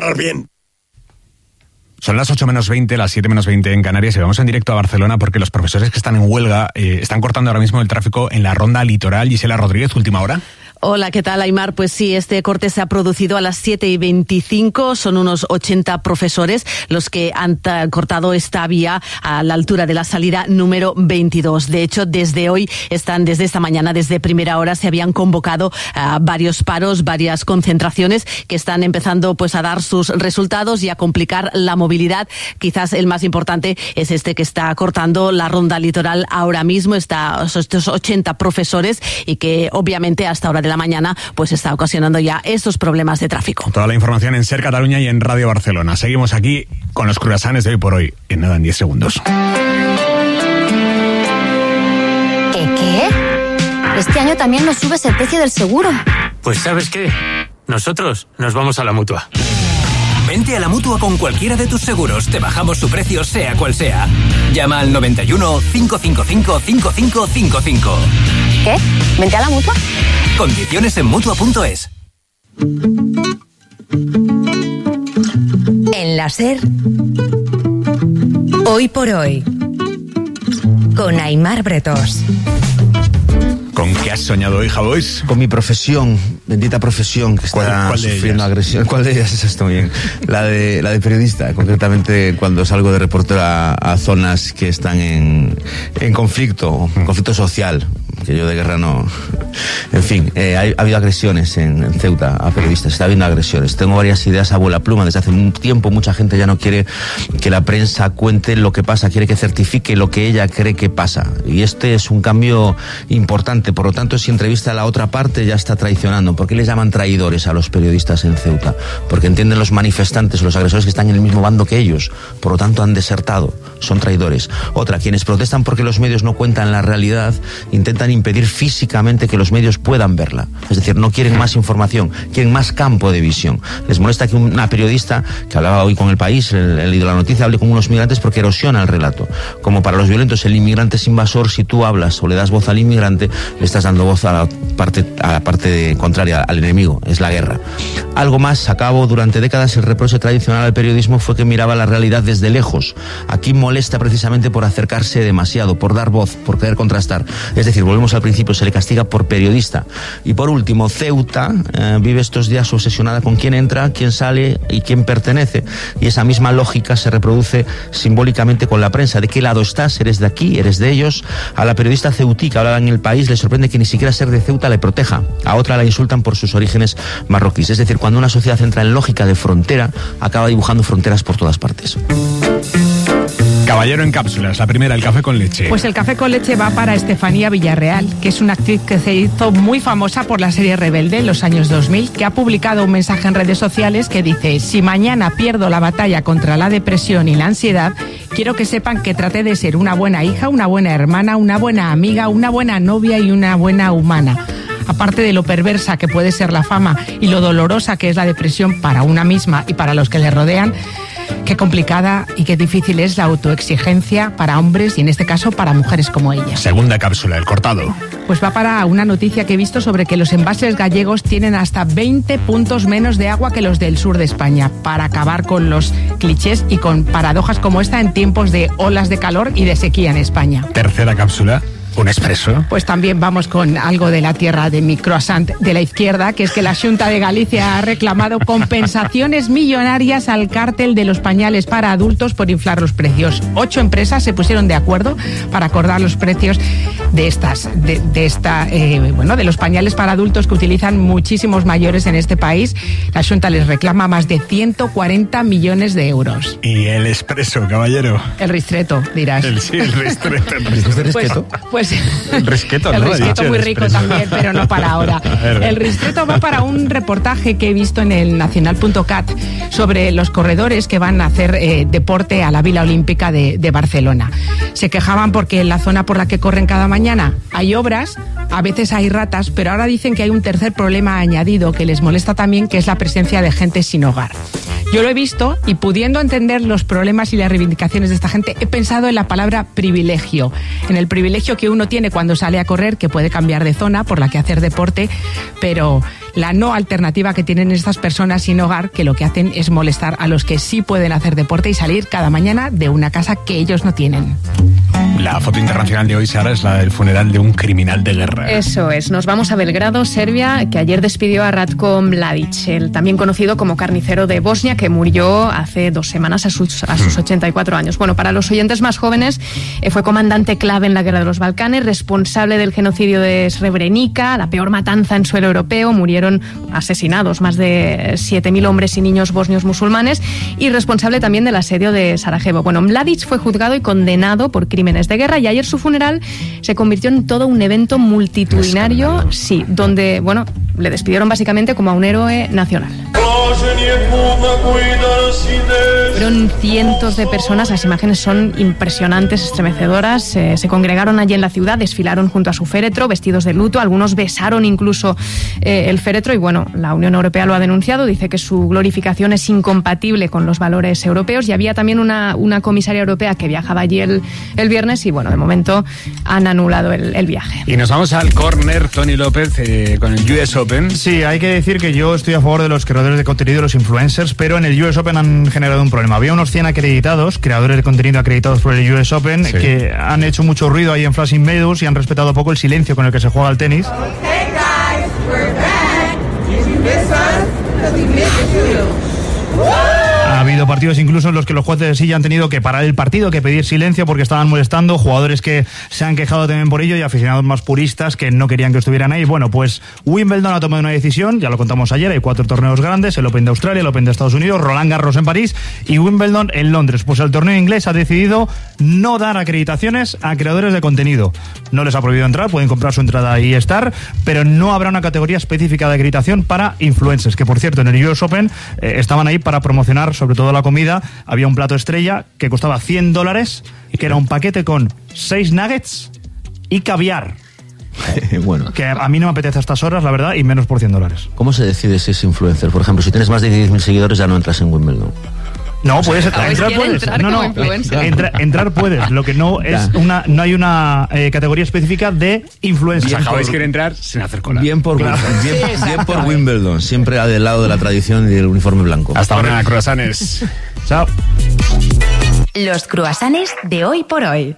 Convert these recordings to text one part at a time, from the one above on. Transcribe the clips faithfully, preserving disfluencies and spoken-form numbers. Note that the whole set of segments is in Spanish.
pásalo bien. Son las ocho menos veinte, las siete menos veinte en Canarias y vamos en directo a Barcelona porque los profesores que están en huelga eh, están cortando ahora mismo el tráfico en la ronda litoral. Gisela Rodríguez, última hora. Hola, ¿qué tal, Aimar? Pues sí, este corte se ha producido a las siete y veinticinco. Son unos ochenta profesores los que han t- cortado esta vía a la altura de la salida número veintidós. De hecho, desde hoy están, desde esta mañana, desde primera hora, se habían convocado uh, varios paros, varias concentraciones que están empezando pues a dar sus resultados y a complicar la movilidad. Quizás el más importante es este que está cortando la ronda litoral ahora mismo. Está, estos ochenta profesores y que obviamente hasta ahora de la mañana pues está ocasionando ya estos problemas de tráfico. Toda la información en Ser Cataluña y en Radio Barcelona. Seguimos aquí con los cruasanes de hoy por hoy. En nada, en diez segundos. ¿Qué qué? Este año también nos subes el precio del seguro. Pues ¿sabes qué? Nosotros nos vamos a la Mutua. Vente a la Mutua con cualquiera de tus seguros. Te bajamos su precio sea cual sea. Llama al noventa y uno, cinco cinco cinco, cinco cinco cinco cinco. ¿Qué? ¿Vente a la Mutua? Condiciones en Mutua punto es. En la Ser, hoy por hoy, con Aimar Bretós. ¿Con qué has soñado hoy, Javois? Con mi profesión, bendita profesión que está ¿Cuál, cuál de sufriendo ellas? agresión. ¿Cuál de ellas? Esa está bien. La de, la de periodista, concretamente cuando salgo de reportero a, a zonas que están en, en conflicto, conflicto social, que yo de guerra no... En fin, eh, ha, ha habido agresiones en, en Ceuta a periodistas, está habiendo agresiones. Tengo varias ideas a vuela pluma. Desde hace un tiempo mucha gente ya no quiere que la prensa cuente lo que pasa, quiere que certifique lo que ella cree que pasa. Y este es un cambio importante. Por lo tanto, si entrevista a la otra parte, ya está traicionando. ¿Por qué les llaman traidores a los periodistas en Ceuta? Porque entienden los manifestantes, los agresores que están en el mismo bando que ellos. Por lo tanto, han desertado. Son traidores. Otra, quienes protestan porque los medios no cuentan la realidad, intentan impedir físicamente que los medios puedan verla. Es decir, no quieren más información, quieren más campo de visión. Les molesta que una periodista, que hablaba hoy con El País, el, el de la noticia, hable con unos migrantes porque erosiona el relato. Como para los violentos el inmigrante es invasor, si tú hablas o le das voz al inmigrante, le estás dando voz a la parte, a la parte de, contraria, al enemigo, es la guerra. Algo más, acabo, durante décadas el reproche tradicional al periodismo fue que miraba la realidad desde lejos. Aquí molesta precisamente por acercarse demasiado, por dar voz, por querer contrastar. Es decir, volvemos al principio, se le castiga por periodista. Y por último, Ceuta eh, vive estos días obsesionada con quién entra, quién sale y quién pertenece. Y esa misma lógica se reproduce simbólicamente con la prensa. ¿De qué lado estás? ¿Eres de aquí? ¿Eres de ellos? A la periodista ceutí que hablaba en El País le sorprende que ni siquiera ser de Ceuta le proteja. A otra la insultan por sus orígenes marroquíes. Es decir, cuando una sociedad entra en lógica de frontera, acaba dibujando fronteras por todas partes. Caballero en cápsulas, la primera, el café con leche. Pues el café con leche va para Estefanía Villarreal, que es una actriz que se hizo muy famosa por la serie Rebelde en los años dos mil, que ha publicado un mensaje en redes sociales que dice: si mañana pierdo la batalla contra la depresión y la ansiedad, quiero que sepan que traté de ser una buena hija, una buena hermana, una buena amiga, una buena novia y una buena humana. Aparte de lo perversa que puede ser la fama y lo dolorosa que es la depresión para una misma y para los que le rodean, qué complicada y qué difícil es la autoexigencia para hombres y en este caso para mujeres como ella. Segunda cápsula, el cortado. Pues va para una noticia que he visto sobre que los envases gallegos tienen hasta veinte puntos menos de agua que los del sur de España, para acabar con los clichés y con paradojas como esta en tiempos de olas de calor y de sequía en España. Tercera cápsula. ¿Un expreso? Pues también vamos con algo de la tierra de mi croissant de la izquierda, que es que la Xunta de Galicia ha reclamado compensaciones millonarias al cártel de los pañales para adultos por inflar los precios. Ocho empresas se pusieron de acuerdo para acordar los precios de estas, de, de esta, eh, bueno, de los pañales para adultos que utilizan muchísimos mayores en este país. La Xunta les reclama más de ciento cuarenta millones de euros. ¿Y el expreso, caballero? El ristreto, dirás. El, sí, el ristreto. ¿El ristreto? Pues, pues el risqueto, el ¿no? risqueto muy rico también, pero no para ahora. El ristreto va para un reportaje que he visto en el nacional punto cat sobre los corredores que van a hacer eh, deporte a la Vila Olímpica de, de Barcelona. Se quejaban porque en la zona por la que corren cada mañana hay obras, a veces hay ratas, pero ahora dicen que hay un tercer problema añadido que les molesta también, que es la presencia de gente sin hogar. Yo lo he visto y, pudiendo entender los problemas y las reivindicaciones de esta gente, he pensado en la palabra privilegio, en el privilegio que uno tiene cuando sale a correr, que puede cambiar de zona por la que hacer deporte, pero la no alternativa que tienen estas personas sin hogar, que lo que hacen es molestar a los que sí pueden hacer deporte y salir cada mañana de una casa que ellos no tienen. La foto internacional de hoy, Sara, es la del funeral de un criminal de guerra. Eso es. Nos vamos a Belgrado, Serbia, que ayer despidió a Ratko Mladic, el también conocido como carnicero de Bosnia, que murió hace dos semanas a sus, a sus ochenta y cuatro años. Bueno, para los oyentes más jóvenes, eh, fue comandante clave en la Guerra de los Balcanes, responsable del genocidio de Srebrenica, la peor matanza en suelo europeo. Murieron asesinados más de siete mil hombres y niños bosnios musulmanes, y responsable también del asedio de Sarajevo. Bueno, Mladic fue juzgado y condenado por crímenes de guerra, y ayer su funeral se convirtió en todo un evento multitudinario, sí, donde, bueno, le despidieron básicamente como a un héroe nacional. Fueron cientos de personas, las imágenes son impresionantes, estremecedoras. Eh, se congregaron allí en la ciudad, desfilaron junto a su féretro, vestidos de luto, algunos besaron incluso eh, el féretro, y bueno, la Unión Europea lo ha denunciado, dice que su glorificación es incompatible con los valores europeos, y había también una, una comisaria europea que viajaba allí el, el viernes, y bueno, de momento han anulado el, el viaje. Y nos vamos al córner, Tony López, eh, con el U S Open. Sí, hay que decir que yo estoy a favor de los creadores de contenido, los influencers, pero en el U S Open han generado un problema. Había unos cien acreditados, creadores de contenido acreditados por el U S Open, sí, que han hecho mucho ruido ahí en Flushing Meadows y han respetado poco el silencio con el que se juega al tenis. Hey guys, we're back. Did you miss us? Because we missed you. Ha habido partidos incluso en los que los jueces sí ya han tenido que parar el partido, que pedir silencio porque estaban molestando, jugadores que se han quejado también por ello y aficionados más puristas que no querían que estuvieran ahí. Bueno, pues Wimbledon ha tomado una decisión, ya lo contamos ayer, hay cuatro torneos grandes, el Open de Australia, el Open de Estados Unidos, Roland Garros en París y Wimbledon en Londres. Pues el torneo inglés ha decidido no dar acreditaciones a creadores de contenido. No les ha prohibido entrar, pueden comprar su entrada y estar, pero no habrá una categoría específica de acreditación para influencers, que por cierto en el U S Open eh, estaban ahí para promocionar sobre todo la comida. Había un plato estrella que costaba cien dólares, que era un paquete con seis nuggets y caviar. Bueno, que a mí no me apetece a estas horas, la verdad, y menos por cien dólares. ¿Cómo se decide si es influencer? Por ejemplo, si tienes más de diez mil seguidores ya no entras en Wimbledon. No, puedes entrar, entrar puedes. Entrar no, no, entra, entrar puedes. Lo que no es una, no hay una eh, categoría específica de influencer. Acabáis quiere entrar sin hacer cola. Bien por, claro. bien, sí, bien por Wimbledon, siempre del lado de la tradición y del uniforme blanco. Hasta ahora, croissants. Chao. Los croissants de hoy por hoy.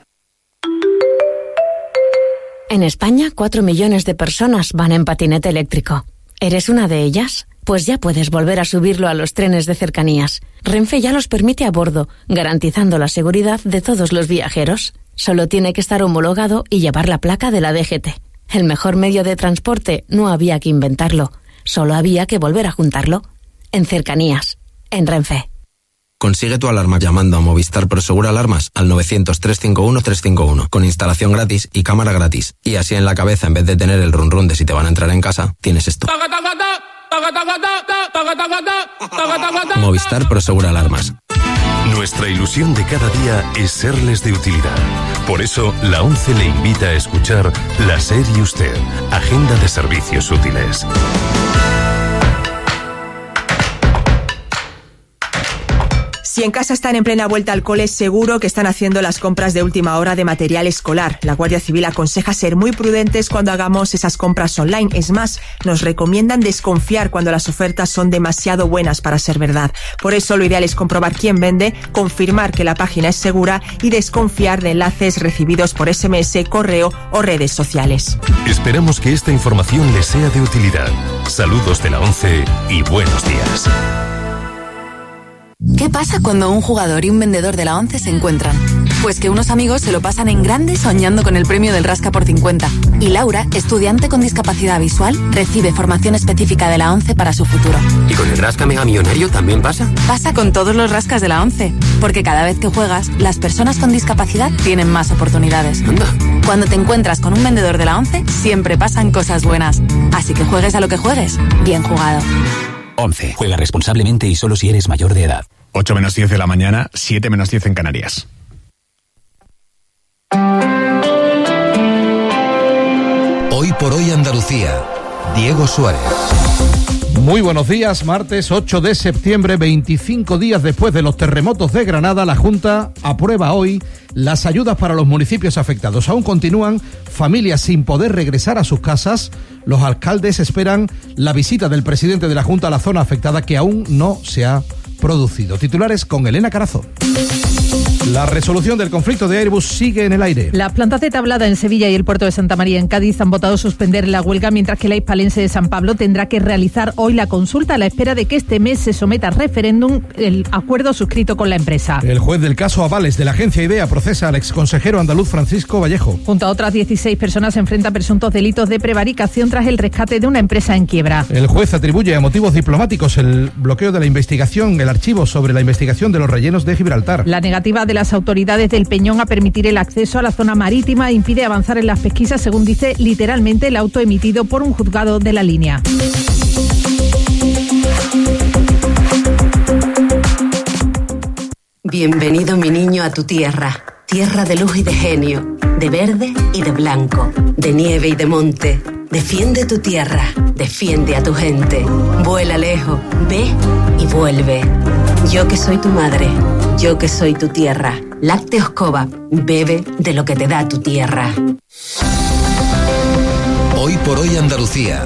En España, cuatro millones de personas van en patinete eléctrico. ¿Eres una de ellas? Pues ya puedes volver a subirlo a los trenes de cercanías. Renfe ya los permite a bordo, garantizando la seguridad de todos los viajeros. Solo tiene que estar homologado y llevar la placa de la D G T. El mejor medio de transporte no había que inventarlo, solo había que volver a juntarlo. En cercanías, en Renfe. Consigue tu alarma llamando a Movistar Prosegur Alarmas al novecientos, trescientos cincuenta y uno, trescientos cincuenta y uno, con instalación gratis y cámara gratis. Y así en la cabeza, en vez de tener el run run de si te van a entrar en casa, tienes esto. Movistar Prosegur Alarmas. Nuestra ilusión de cada día es serles de utilidad. Por eso, la ONCE le invita a escuchar La SER y Usted, Agenda de Servicios Útiles. Si en casa están en plena vuelta al cole, seguro que están haciendo las compras de última hora de material escolar. La Guardia Civil aconseja ser muy prudentes cuando hagamos esas compras online. Es más, nos recomiendan desconfiar cuando las ofertas son demasiado buenas para ser verdad. Por eso lo ideal es comprobar quién vende, confirmar que la página es segura y desconfiar de enlaces recibidos por ese eme ese, correo o redes sociales. Esperamos que esta información les sea de utilidad. Saludos de la ONCE y buenos días. ¿Qué pasa cuando un jugador y un vendedor de la ONCE se encuentran? Pues que unos amigos se lo pasan en grande soñando con el premio del Rasca por cincuenta. Y Laura, estudiante con discapacidad visual, recibe formación específica de la ONCE para su futuro. ¿Y con el Rasca Mega Millonario también pasa? Pasa con todos los rascas de la ONCE. Porque cada vez que juegas, las personas con discapacidad tienen más oportunidades. Anda. Cuando te encuentras con un vendedor de la ONCE, siempre pasan cosas buenas. Así que juegues a lo que juegues, bien jugado. ONCE. Juega responsablemente y solo si eres mayor de edad. ocho menos diez de la mañana, siete menos diez en Canarias. Hoy por hoy Andalucía. Diego Suárez. Muy buenos días, martes ocho de septiembre, veinticinco días después de los terremotos de Granada, la Junta aprueba hoy las ayudas para los municipios afectados. Aún continúan familias sin poder regresar a sus casas. Los alcaldes esperan la visita del presidente de la Junta a la zona afectada, que aún no se ha producido. Titulares con Elena Carazón. La resolución del conflicto de Airbus sigue en el aire. Las plantas de Tablada en Sevilla y el puerto de Santa María en Cádiz han votado suspender la huelga, mientras que la hispalense de San Pablo tendrá que realizar hoy la consulta a la espera de que este mes se someta a referéndum el acuerdo suscrito con la empresa. El juez del caso Avales de la agencia IDEA procesa al exconsejero andaluz Francisco Vallejo. Junto a otras dieciséis personas se enfrenta presuntos delitos de prevaricación tras el rescate de una empresa en quiebra. El juez atribuye a motivos diplomáticos el bloqueo de la investigación, el archivo sobre la investigación de los rellenos de Gibraltar. La negativa de las autoridades del Peñón a permitir el acceso a la zona marítima impide avanzar en las pesquisas, según dice literalmente el auto emitido por un juzgado de la línea. Bienvenido, mi niño, a tu tierra. Tierra de luz y de genio, de verde y de blanco, de nieve y de monte. Defiende tu tierra, defiende a tu gente. Vuela lejos, ve y vuelve. Yo que soy tu madre, yo que soy tu tierra. Lácteos Cova, bebe de lo que te da tu tierra. Hoy por hoy Andalucía.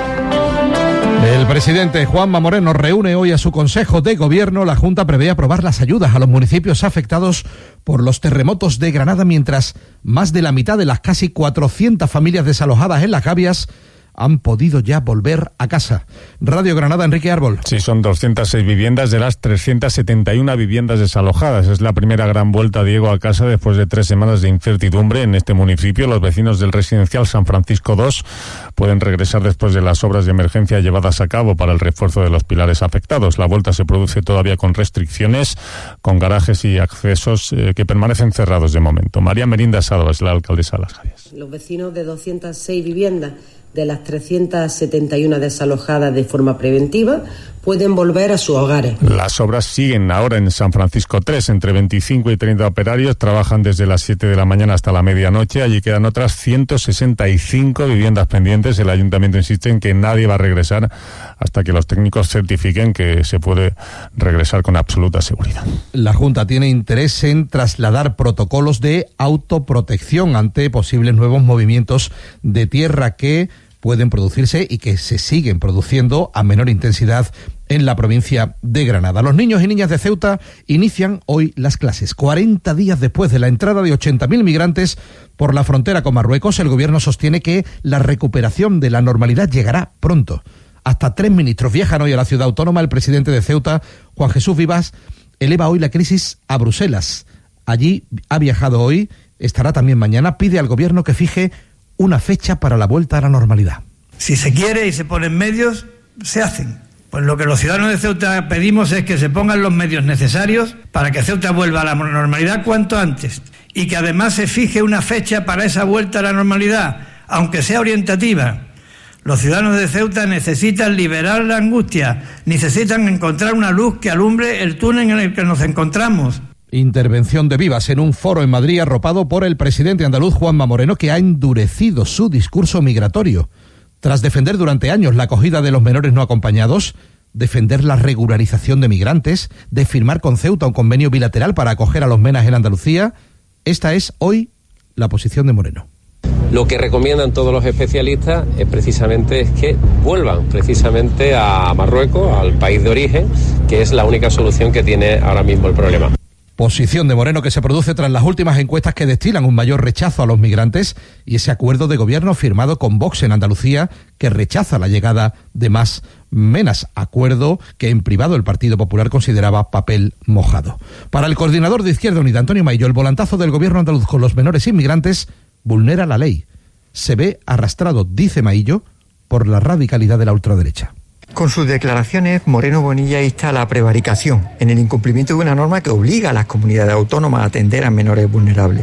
El presidente Juanma Moreno reúne hoy a su Consejo de Gobierno. La Junta prevé aprobar las ayudas a los municipios afectados por los terremotos de Granada, mientras más de la mitad de las casi cuatrocientas familias desalojadas en Las Gavias han podido ya volver a casa. Radio Granada, Enrique Árbol. Sí, son doscientas seis viviendas de las trescientas setenta y una viviendas desalojadas. Es la primera gran vuelta, Diego, a casa después de tres semanas de incertidumbre en este municipio. Los vecinos del residencial San Francisco dos pueden regresar después de las obras de emergencia llevadas a cabo para el refuerzo de los pilares afectados. La vuelta se produce todavía con restricciones, con garajes y accesos eh, que permanecen cerrados de momento. María Merinda Sado es la alcaldesa de Las Gavias. Los vecinos de doscientas seis viviendas de las trescientas setenta y una desalojadas de forma preventiva pueden volver a sus hogares. Las obras siguen ahora en San Francisco tres. Entre veinticinco y treinta operarios trabajan desde las siete de la mañana hasta la medianoche. Allí quedan otras ciento sesenta y cinco viviendas pendientes. El ayuntamiento insiste en que nadie va a regresar hasta que los técnicos certifiquen que se puede regresar con absoluta seguridad. La Junta tiene interés en trasladar protocolos de autoprotección ante posibles nuevos movimientos de tierra que pueden producirse y que se siguen produciendo a menor intensidad en la provincia de Granada. Los niños y niñas de Ceuta inician hoy las clases. cuarenta días después de la entrada de ochenta mil migrantes por la frontera con Marruecos, el gobierno sostiene que la recuperación de la normalidad llegará pronto. Hasta tres ministros viajan hoy a la ciudad autónoma. El presidente de Ceuta, Juan Jesús Vivas, eleva hoy la crisis a Bruselas. Allí ha viajado hoy, estará también mañana. Pide al gobierno que fije una fecha para la vuelta a la normalidad. Si se quiere y se ponen medios, se hacen. Pues lo que los ciudadanos de Ceuta pedimos es que se pongan los medios necesarios para que Ceuta vuelva a la normalidad cuanto antes y que además se fije una fecha para esa vuelta a la normalidad, aunque sea orientativa. Los ciudadanos de Ceuta necesitan liberar la angustia, necesitan encontrar una luz que alumbre el túnel en el que nos encontramos. Intervención de Vivas en un foro en Madrid arropado por el presidente andaluz Juanma Moreno, que ha endurecido su discurso migratorio. Tras defender durante años la acogida de los menores no acompañados, defender la regularización de migrantes, de firmar con Ceuta un convenio bilateral para acoger a los menas en Andalucía, esta es hoy la posición de Moreno. Lo que recomiendan todos los especialistas es precisamente es que vuelvan precisamente a Marruecos, al país de origen, que es la única solución que tiene ahora mismo el problema. Posición de Moreno que se produce tras las últimas encuestas que destilan un mayor rechazo a los migrantes y ese acuerdo de gobierno firmado con Vox en Andalucía que rechaza la llegada de más menas, acuerdo que en privado el Partido Popular consideraba papel mojado. Para el coordinador de Izquierda Unida, Antonio Maillo, el volantazo del gobierno andaluz con los menores inmigrantes vulnera la ley. Se ve arrastrado, dice Maillo, por la radicalidad de la ultraderecha. Con sus declaraciones, Moreno Bonilla insta a la prevaricación en el incumplimiento de una norma que obliga a las comunidades autónomas a atender a menores vulnerables.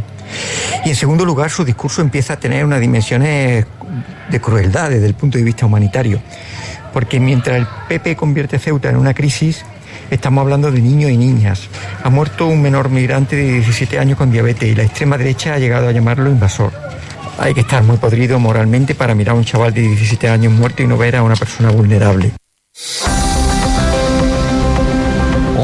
Y en segundo lugar, su discurso empieza a tener unas dimensiones de crueldad desde el punto de vista humanitario. Porque mientras el P P convierte Ceuta en una crisis, estamos hablando de niños y niñas. Ha muerto un menor migrante de diecisiete años con diabetes y la extrema derecha ha llegado a llamarlo invasor. Hay que estar muy podrido moralmente para mirar a un chaval de diecisiete años muerto y no ver a una persona vulnerable.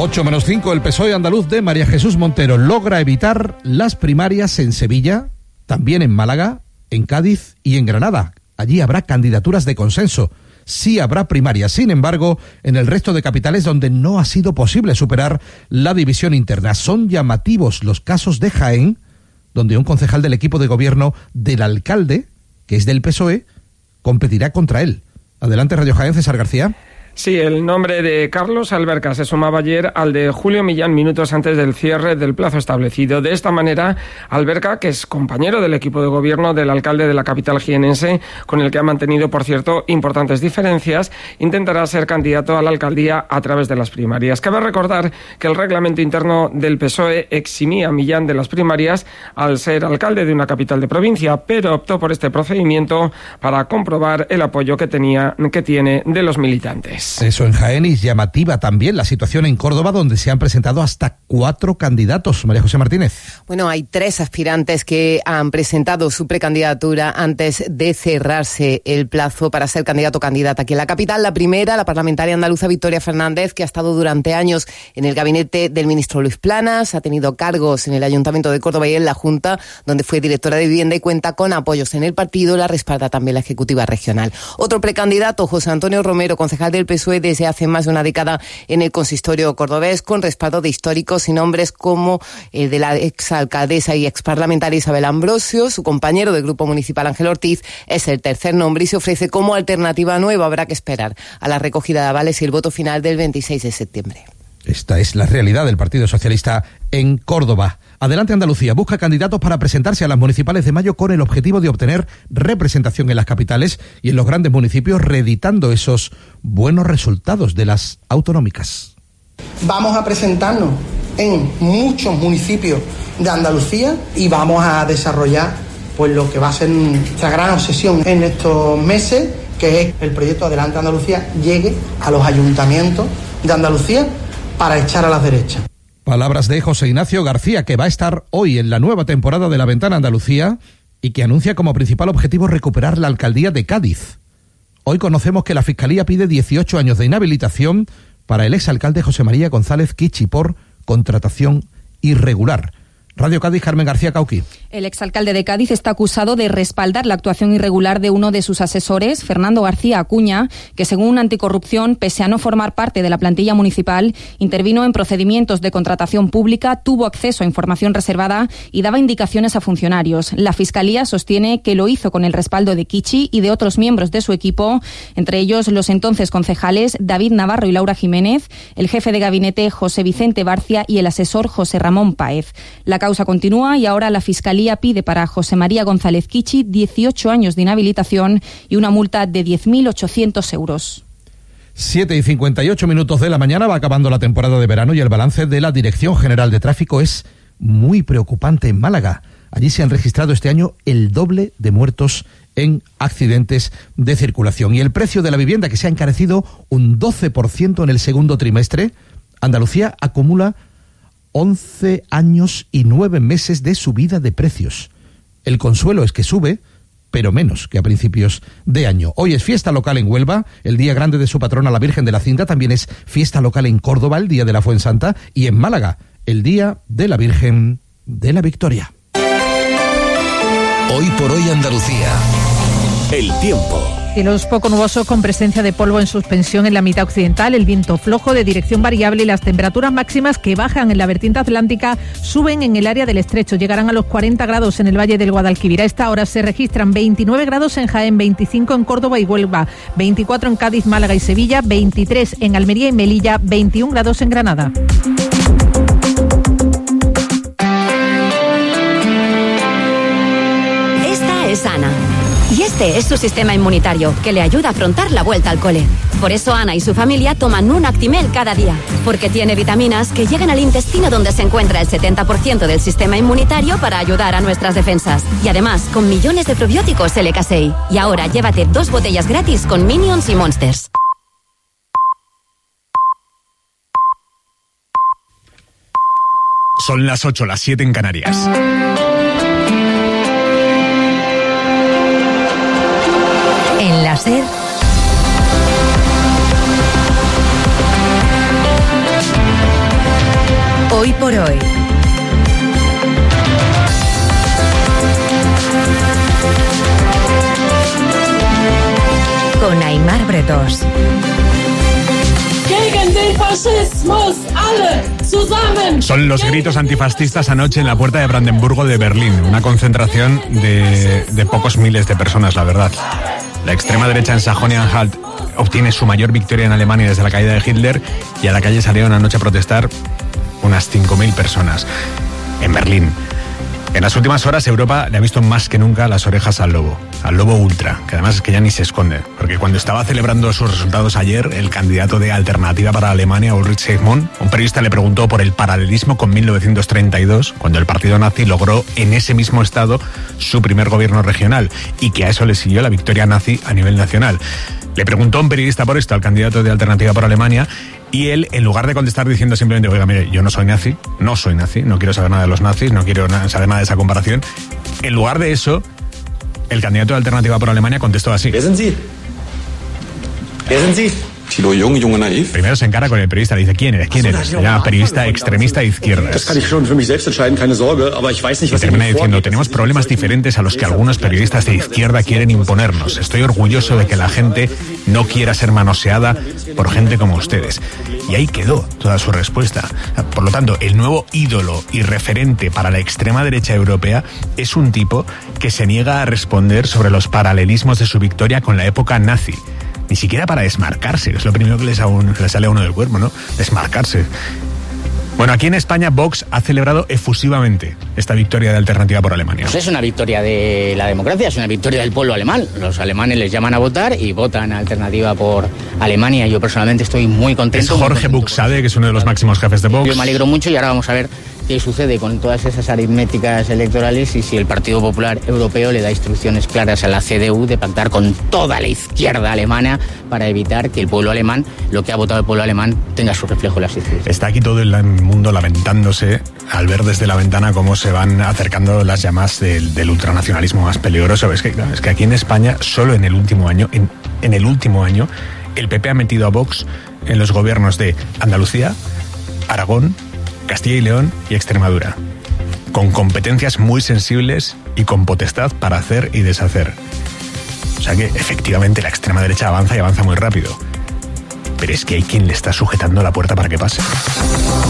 ocho menos cinco, el P S O E andaluz de María Jesús Montero logra evitar las primarias en Sevilla, también en Málaga, en Cádiz y en Granada. Allí habrá candidaturas de consenso. Sí habrá primarias, sin embargo, en el resto de capitales donde no ha sido posible superar la división interna. Son llamativos los casos de Jaén, donde un concejal del equipo de gobierno del alcalde, que es del P S O E, competirá contra él. Adelante, Radio Jaén, César García. Sí, el nombre de Carlos Alberca se sumaba ayer al de Julio Millán minutos antes del cierre del plazo establecido. De esta manera, Alberca, que es compañero del equipo de gobierno del alcalde de la capital jienense, con el que ha mantenido, por cierto, importantes diferencias, intentará ser candidato a la alcaldía a través de las primarias. Cabe recordar que el reglamento interno del P S O E eximía a Millán de las primarias al ser alcalde de una capital de provincia, pero optó por este procedimiento para comprobar el apoyo que tenía, que tiene de los militantes. Eso en Jaén, y llamativa también la situación en Córdoba, donde se han presentado hasta cuatro candidatos. María José Martínez. Bueno, hay tres aspirantes que han presentado su precandidatura antes de cerrarse el plazo para ser candidato o candidata aquí en la capital. La primera, la parlamentaria andaluza Victoria Fernández, que ha estado durante años en el gabinete del ministro Luis Planas, ha tenido cargos en el Ayuntamiento de Córdoba y en la Junta, donde fue directora de vivienda y cuenta con apoyos en el partido. La respalda también la ejecutiva regional. Otro precandidato, José Antonio Romero, concejal del P S O E desde hace más de una década en el consistorio cordobés, con respaldo de históricos y nombres como el de la exalcaldesa y exparlamentaria Isabel Ambrosio. Su compañero del Grupo Municipal, Ángel Ortiz, es el tercer nombre y se ofrece como alternativa nueva. Habrá que esperar a la recogida de avales y el voto final del veintiséis de septiembre. Esta es la realidad del Partido Socialista en Córdoba. Adelante Andalucía busca candidatos para presentarse a las municipales de mayo con el objetivo de obtener representación en las capitales y en los grandes municipios, reeditando esos buenos resultados de las autonómicas. Vamos a presentarnos en muchos municipios de Andalucía y vamos a desarrollar pues lo que va a ser nuestra gran obsesión en estos meses, que es el proyecto Adelante Andalucía llegue a los ayuntamientos de Andalucía para echar a las derechas. Palabras de José Ignacio García, que va a estar hoy en la nueva temporada de La Ventana Andalucía y que anuncia como principal objetivo recuperar la alcaldía de Cádiz. Hoy conocemos que la Fiscalía pide dieciocho años de inhabilitación para el exalcalde José María González Kichi por contratación irregular. Radio Cádiz, Carmen García Cauqui. El exalcalde de Cádiz está acusado de respaldar la actuación irregular de uno de sus asesores, Fernando García Acuña, que según Anticorrupción, pese a no formar parte de la plantilla municipal, intervino en procedimientos de contratación pública, tuvo acceso a información reservada y daba indicaciones a funcionarios. La Fiscalía sostiene que lo hizo con el respaldo de Kichi y de otros miembros de su equipo, entre ellos los entonces concejales David Navarro y Laura Jiménez, el jefe de gabinete José Vicente Barcia y el asesor José Ramón Páez. La causa continúa y ahora la Fiscalía pide para José María González Kichi dieciocho años de inhabilitación y una multa de diez mil ochocientos euros. siete y cincuenta y ocho minutos de la mañana, va acabando la temporada de verano y el balance de la Dirección General de Tráfico es muy preocupante en Málaga. Allí se han registrado este año el doble de muertos en accidentes de circulación. Y el precio de la vivienda, que se ha encarecido un doce por ciento en el segundo trimestre, Andalucía acumula once años y nueve meses de subida de precios. El consuelo es que sube, pero menos que a principios de año. Hoy es fiesta local en Huelva, el día grande de su patrona la Virgen de la Cinta. También es fiesta local en Córdoba, el día de la Fuensanta, y en Málaga, el día de la Virgen de la Victoria. Hoy por hoy Andalucía. El tiempo. Cielos poco nubosos con presencia de polvo en suspensión en la mitad occidental, el viento flojo de dirección variable y las temperaturas máximas que bajan en la vertiente atlántica suben en el área del estrecho. Llegarán a los cuarenta grados en el Valle del Guadalquivir. A esta hora se registran veintinueve grados en Jaén, veinticinco en Córdoba y Huelva, veinticuatro en Cádiz, Málaga y Sevilla, veintitrés en Almería y Melilla, veintiún grados en Granada. Esta es Ana. Y este es su sistema inmunitario, que le ayuda a afrontar la vuelta al cole. Por eso Ana y su familia toman un Actimel cada día, porque tiene vitaminas que llegan al intestino donde se encuentra el setenta por ciento del sistema inmunitario para ayudar a nuestras defensas. Y además, con millones de probióticos L K seis. Y ahora llévate dos botellas gratis con Minions y Monsters. Son las ocho, las siete en Canarias. En la SER, Hoy por hoy. Con Aimar Bretos. Son los gritos antifascistas anoche en la puerta de Brandenburgo de Berlín. Una concentración de, de pocos miles de personas, la verdad. La extrema derecha en Sajonia-Anhalt obtiene su mayor victoria en Alemania desde la caída de Hitler, y a la calle salieron anoche a protestar unas cinco mil personas en Berlín. En las últimas horas Europa le ha visto más que nunca las orejas al lobo, al lobo ultra, que además es que ya ni se esconde, porque cuando estaba celebrando sus resultados ayer, el candidato de Alternativa para Alemania, Ulrich Seidmund, un periodista le preguntó por el paralelismo con mil novecientos treinta y dos, cuando el partido nazi logró en ese mismo estado su primer gobierno regional, y que a eso le siguió la victoria nazi a nivel nacional. Le preguntó a un periodista por esto al candidato de Alternativa para Alemania, y él, en lugar de contestar diciendo simplemente, oiga, mire, yo no soy nazi, no soy nazi, no quiero saber nada de los nazis, no quiero saber nada de esa comparación, en lugar de eso, el candidato de Alternativa por Alemania contestó así. ¿Quién sind Sie? ¿Quién sind Sie? Thilo Jung, Junge Naiv. Primero se encara con el periodista, le dice, ¿quién eres? ¿Quién eres? Se llama periodista extremista de izquierdas. Das kann ich schon für mich selbst entscheiden, keine Sorge, aber ich weiß nicht, y was termina diciendo, tenemos problemas diferentes a los que algunos periodistas de izquierda quieren imponernos. Estoy orgulloso de que la gente no quiera ser manoseada por gente como ustedes. Y ahí quedó toda su respuesta. Por lo tanto, el nuevo ídolo y referente para la extrema derecha europea es un tipo que se niega a responder sobre los paralelismos de su victoria con la época nazi. Ni siquiera para desmarcarse, que es lo primero que le sale a uno del cuerpo, ¿no? Desmarcarse. Bueno, aquí en España Vox ha celebrado efusivamente esta victoria de Alternativa por Alemania. Pues es una victoria de la democracia, es una victoria del pueblo alemán. Los alemanes les llaman a votar y votan Alternativa por Alemania. Yo personalmente estoy muy contento. Es Jorge Buxade, que es uno de los máximos jefes de Vox. Yo me alegro mucho y ahora vamos a ver qué sucede con todas esas aritméticas electorales y si el Partido Popular Europeo le da instrucciones claras a la C D U de pactar con toda la izquierda alemana para evitar que el pueblo alemán, lo que ha votado el pueblo alemán, tenga su reflejo en las instituciones. Está aquí todo el mundo lamentándose al ver desde la ventana cómo se van acercando las llamas del, del ultranacionalismo más peligroso. Es que, es que aquí en España, solo en el último año, en, en el último año, el P P ha metido a Vox en los gobiernos de Andalucía, Aragón, Castilla y León y Extremadura, con competencias muy sensibles y con potestad para hacer y deshacer. O sea que efectivamente la extrema derecha avanza y avanza muy rápido. Pero es que hay quien le está sujetando la puerta para que pase.